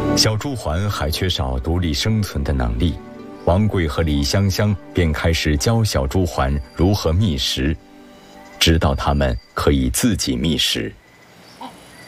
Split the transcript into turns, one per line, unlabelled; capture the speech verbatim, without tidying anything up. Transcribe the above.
小朱鹮还缺少独立生存的能力，王贵和李香香便开始教小朱鹮如何觅食，直到它们可以自己觅食。